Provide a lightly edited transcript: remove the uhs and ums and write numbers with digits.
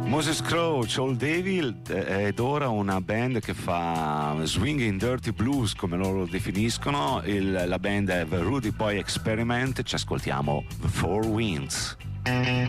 Moses Crouch, Old Devil, ed ora una band che fa swinging dirty blues come loro lo definiscono. La band è The Rudy Boy Experiment. Ci ascoltiamo The Four Winds.